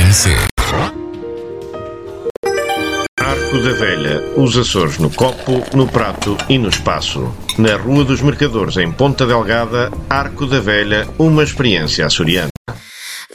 RMC. Arco da Velha, os Açores no copo, no prato e no espaço. Na Rua dos Mercadores, em Ponta Delgada, Arco da Velha, uma experiência açoriana.